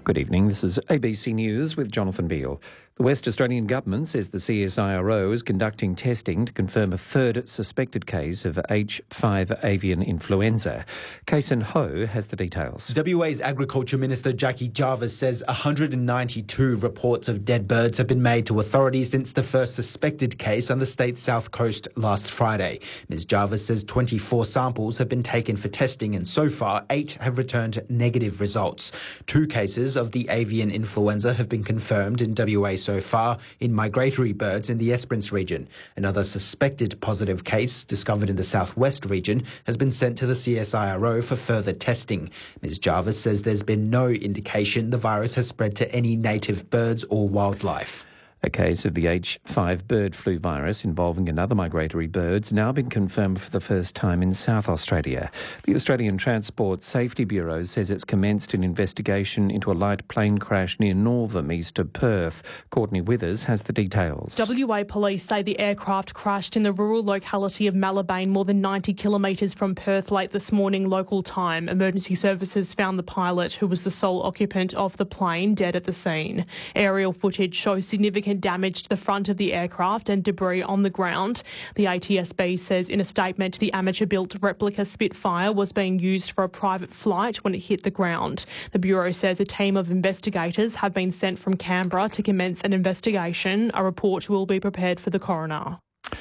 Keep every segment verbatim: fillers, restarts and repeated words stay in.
Good evening. This is A B C News with Jonathan Beale. The West Australian Government says the C S I R O is conducting testing to confirm a third suspected case of H five avian influenza. Kason Ho has the details. W A's Agriculture Minister Jackie Jarvis says one hundred ninety-two reports of dead birds have been made to authorities since the first suspected case on the state's south coast last Friday. Miz Jarvis says twenty-four samples have been taken for testing and so far eight have returned negative results. Two cases of the avian influenza have been confirmed in W A so far in migratory birds in the Esperance region. Another suspected positive case discovered in the southwest region has been sent to the C S I R O for further testing. Miz Jarvis says there's been no indication the virus has spread to any native birds or wildlife. A case of the H five bird flu virus involving another migratory bird's now been confirmed for the first time in South Australia. The Australian Transport Safety Bureau says it's commenced an investigation into a light plane crash near Northam, east of Perth. Courtney Withers has the details. W A police say the aircraft crashed in the rural locality of Malabane, more than ninety kilometres from Perth late this morning local time. Emergency services found the pilot, who was the sole occupant of the plane, dead at the scene. Aerial footage shows significant damage to the front of the aircraft and debris on the ground. The A T S B says in a statement the amateur-built replica Spitfire was being used for a private flight when it hit the ground. The Bureau says a team of investigators have been sent from Canberra to commence an investigation. A report will be prepared for the coroner.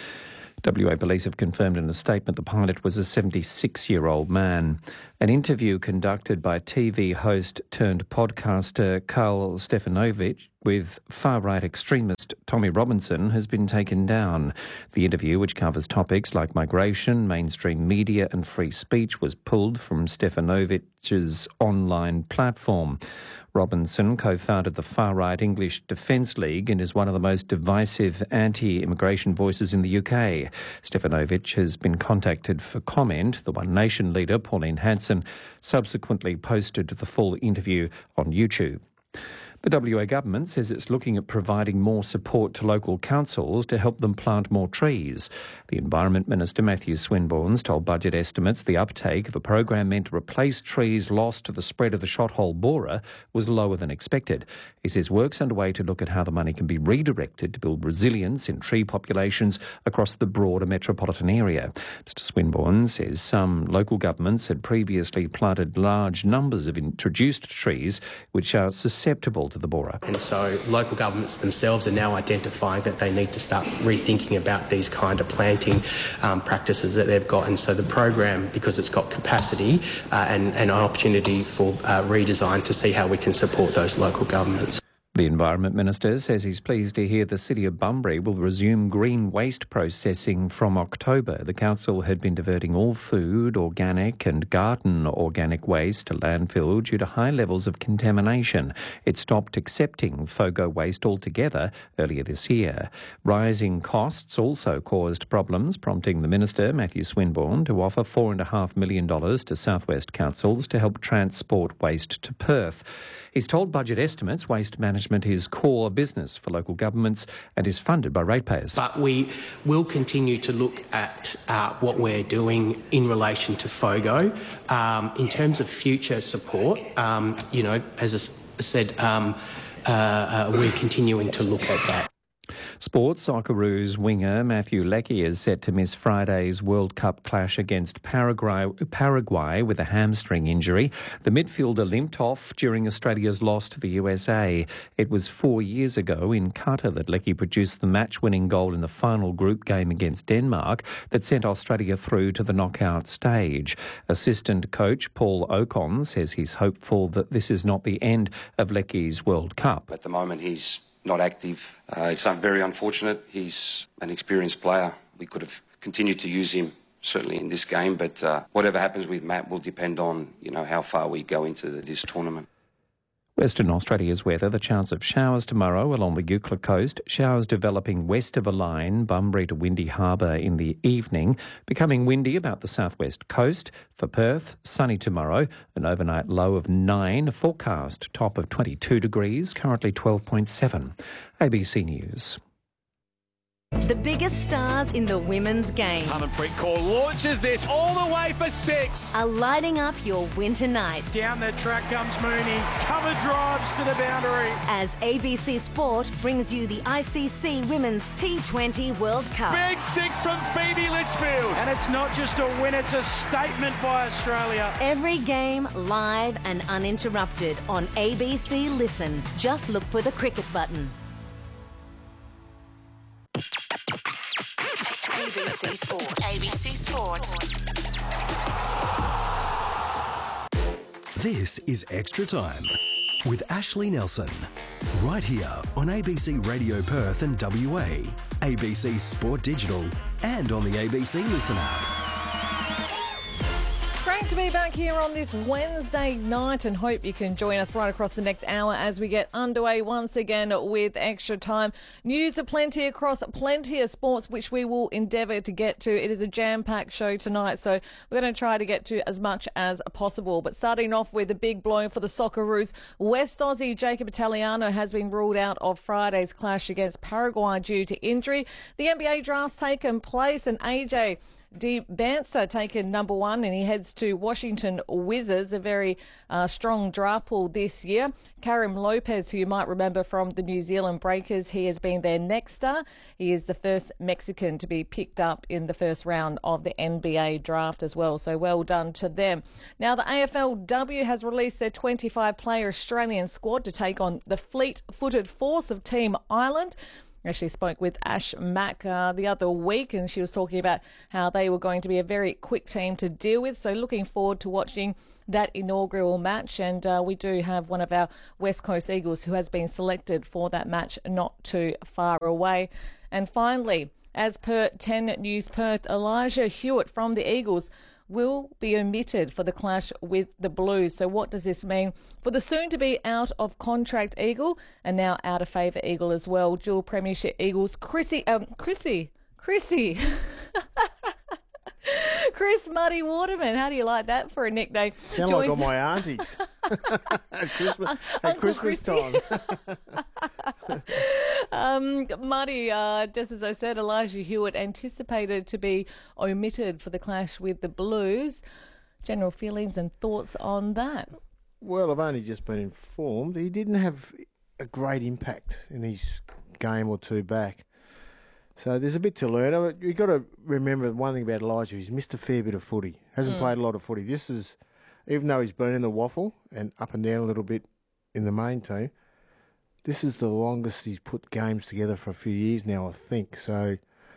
W A police have confirmed in a statement the pilot was a seventy-six-year-old man. An interview conducted by T V host turned podcaster Carl Stefanovic with far-right extremist Tommy Robinson has been taken down. The interview, which covers topics like migration, mainstream media and free speech, was pulled from Stefanovic's online platform. Robinson co-founded the far-right English Defence League and is one of the most divisive anti-immigration voices in the U K. Stefanovic has been contacted for comment. The One Nation leader, Pauline Hanson, subsequently posted the full interview on YouTube. The W A government says it's looking at providing more support to local councils to help them plant more trees. The Environment Minister, Matthew Swinburne's told Budget Estimates the uptake of a program meant to replace trees lost to the spread of the shothole borer was lower than expected. He says work's underway to look at how the money can be redirected to build resilience in tree populations across the broader metropolitan area. Mister Swinburne says some local governments had previously planted large numbers of introduced trees which are susceptible to the borer. And so local governments themselves are now identifying that they need to start rethinking about these kind of planting um, practices that they've got. And so the program, because it's got capacity uh, and, and an opportunity for uh, redesign to see how we can support those local governments. The Environment Minister says he's pleased to hear the City of Bunbury will resume green waste processing from October. The council had been diverting all food, organic and garden organic waste to landfill due to high levels of contamination. It stopped accepting FOGO waste altogether earlier this year. Rising costs also caused problems, prompting the Minister, Matthew Swinburne, to offer four point five million dollars to South West councils to help transport waste to Perth. He's told Budget Estimates waste management is core business for local governments and is funded by ratepayers. But we will continue to look at uh, what we're doing in relation to FOGO. Um, in terms of future support, um, you know, as I said, um, uh, uh, we're continuing to look at that. Sports Socceroos winger Matthew Leckie is set to miss Friday's World Cup clash against Paraguay, Paraguay with a hamstring injury. The midfielder limped off during Australia's loss to the U S A. It was four years ago in Qatar that Leckie produced the match-winning goal in the final group game against Denmark that sent Australia through to the knockout stage. Assistant coach Paul Ocon says he's hopeful that this is not the end of Leckie's World Cup. At the moment, he's not active. Uh, it's very unfortunate. He's an experienced player. We could have continued to use him certainly in this game, but uh, whatever happens with Matt will depend on, you know, how far we go into this tournament. Western Australia's weather, the chance of showers tomorrow along the Eucla coast, showers developing west of a line, Bunbury to Windy Harbour in the evening, becoming windy about the southwest coast. For Perth, sunny tomorrow, an overnight low of nine, a forecast top of twenty-two degrees, currently twelve point seven. A B C News. The biggest stars in the women's game Harmanpreet Kaur launches this all the way for six. are lighting up your winter nights. Down the track comes Mooney. Cover drives to the boundary. As A B C Sport brings you the I C C Women's T twenty World Cup. Big six from Phoebe Litchfield. And it's not just a win, it's a statement by Australia. Every game live and uninterrupted on A B C Listen. Just look for the cricket button. A B C Sport. A B C Sport. This is Extra Time with Ashley Nelson. Right here on A B C Radio Perth and W A, A B C Sport Digital, and on the A B C Listen app. Great to be back here on this Wednesday night, and hope you can join us right across the next hour as we get underway once again with Extra Time. News aplenty across plenty of sports, which we will endeavour to get to. It is a jam-packed show tonight, so we're going to try to get to as much as possible. But starting off with a big blow for the Socceroos, West Aussie Jacob Italiano has been ruled out of Friday's clash against Paraguay due to injury. The N B A draft's taken place, and A J Di Banza taken number one, and he heads to Washington Wizards, a very uh, strong draft pool this year. Karim Lopez, who you might remember from the New Zealand Breakers, he has been their next star. He is the first Mexican to be picked up in the first round of the N B A draft as well, so well done to them. Now, the A F L W has released their twenty-five player Australian squad to take on the fleet-footed force of Team Ireland. I actually spoke with Ash Mack uh, the other week, and she was talking about how they were going to be a very quick team to deal with. So looking forward to watching that inaugural match. And uh, we do have one of our West Coast Eagles who has been selected for that match not too far away. And finally, as per ten News Perth, Elijah Hewitt from the Eagles will be omitted for the clash with the Blues. So what does this mean for the soon-to-be out-of-contract Eagle and now out-of-favour Eagle as well? Dual Premiership Eagles, Chrissy, um, Chrissy, Chrissy, Chris Muddy Waterman. How do you like that for a nickname? Sound like all my aunties at Christmas, at Christmas time. um, Muddy, uh, just as I said, Elijah Hewitt anticipated to be omitted for the clash with the Blues. General feelings and thoughts on that? Well, I've only just been informed. He didn't have a great impact in his game or two back. So there's a bit to learn. You've got to remember one thing about Elijah. He's missed a fair bit of footy. Hasn't mm. played a lot of footy. This is, even though he's been in the waffle and up and down a little bit in the main team, this is the longest he's put games together for a few years now, I think. So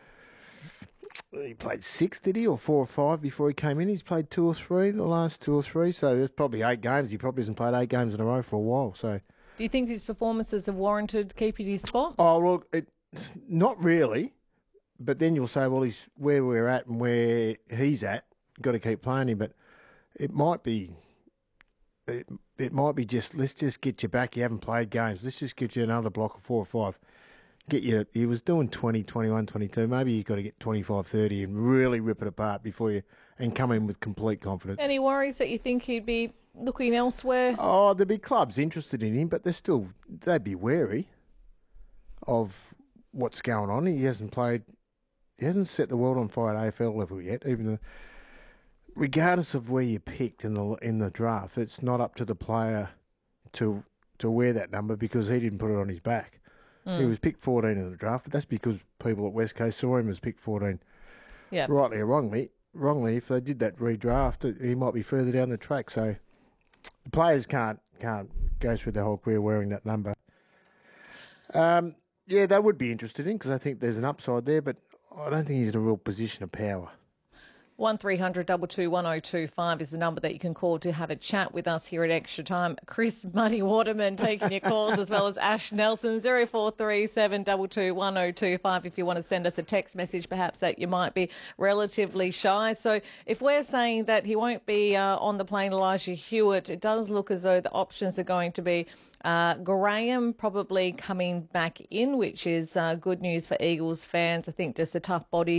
he played six, did he, or four or five before he came in? He's played two or three, the last two or three. So there's probably eight games. He probably hasn't played eight games in a row for a while. So, do you think these performances have warranted keeping his spot? Oh, well, it, not really. But then you'll say, well, he's where we're at and where he's at. Got to keep playing him. But it might be, it, it might be just, let's just get you back. You haven't played games. Let's just get you another block of four or five. Get you. He was doing twenty, twenty-one, twenty-two. Maybe you've got to get twenty-five, thirty and really rip it apart before you, and come in with complete confidence. Any worries that you think he'd be looking elsewhere? Oh, there'd be clubs interested in him, but they're still, they'd be wary of what's going on. He hasn't played, he hasn't set the world on fire at A F L level yet, even though, regardless of where you picked in the in the draft, it's not up to the player to to wear that number because he didn't put it on his back. Mm. He was picked fourteen in the draft, but that's because people at West Coast saw him as picked fourteen. Yeah. Rightly or wrongly, wrongly, if they did that redraft, he might be further down the track. So the players can't can't go through their whole career wearing that number. Um, yeah, they would be interested in because I think there's an upside there, but I don't think he's in a real position of power. one three hundred two two one oh two five is the number that you can call to have a chat with us here at Extra Time. Chris Muddy Waterman taking your calls, as well as Ash Nelson, zero four three seven two two one oh two five if you want to send us a text message, perhaps that you might be relatively shy. So if we're saying that he won't be uh, on the plane, Elijah Hewitt, it does look as though the options are going to be uh, Graham probably coming back in, which is uh, good news for Eagles fans. I think just a tough body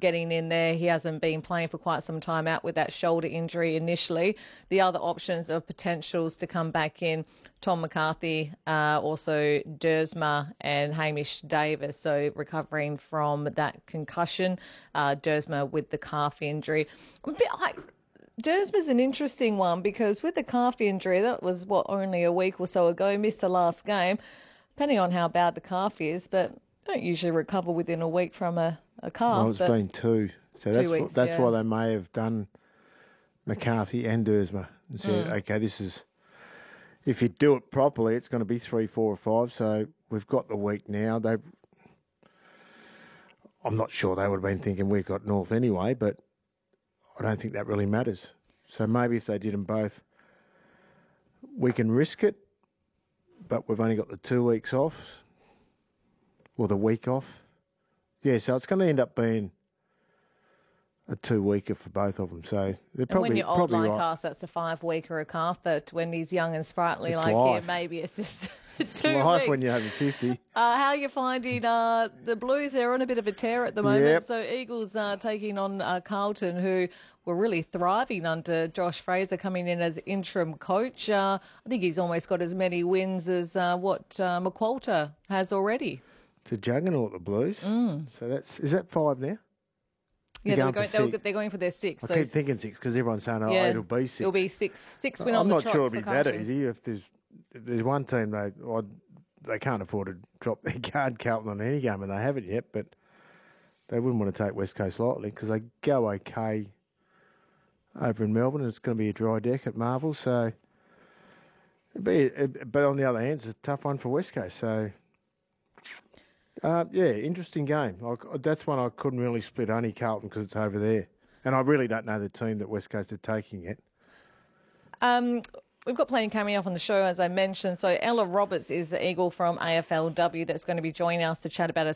getting in there. He hasn't been playing for quite some time out with that shoulder injury initially. The other options are potentials to come back in, Tom McCarthy, uh, also Dersma and Hamish Davis, so recovering from that concussion. Uh, Dersma with the calf injury. I, Dersma's an interesting one because with the calf injury, that was, what, only a week or so ago, missed the last game, depending on how bad the calf is, but don't usually recover within a week from a, a calf. Well, it's been two. So two that's, weeks, what, that's yeah. why they may have done McCarthy and Dersma and said, mm. okay, this is, if you do it properly, it's going to be three, four or five. So we've got the week now. They, I'm not sure they would have been thinking we've got North anyway, but I don't think that really matters. So maybe if they did them both, we can risk it, but we've only got the two weeks off, or the week off. Yeah, so it's going to end up being a two-weeker for both of them. So they're probably, and when you're old probably like right. us, that's a five-weeker a calf, but when he's young and sprightly It's like life. you, maybe it's just It's two life weeks. when you're over fifty. Uh, how are you finding uh, the Blues? They're on a bit of a tear at the moment. Yep. So Eagles uh, taking on uh, Carlton, who were really thriving under Josh Fraser coming in as interim coach. Uh, I think he's almost got as many wins as uh, what uh, McQualter has already. It's a juggernaut, the Blues. Mm. So that's is that five now? Yeah, You're they're going going, for they were, six. they're going for their six. I so keep thinking six because everyone's saying, oh, yeah, it'll be six. It'll be six. Six win on I'm the not trot sure it'll for be that Carlton. easy. If there's if there's one team they I, they can't afford to drop their card, Carlton, on any game, and they haven't yet, but they wouldn't want to take West Coast lightly because they go okay over in Melbourne. And it's going to be a dry deck at Marvel, so it'd be. It, but on the other hand, it's a tough one for West Coast. So. Uh, yeah, interesting game. I, that's one I couldn't really split only Carlton because it's over there. And I really don't know the team that West Coast are taking yet. Um, we've got plenty coming up on the show, as I mentioned. So Ella Roberts is the Eagle from A F L W that's going to be joining us to chat about a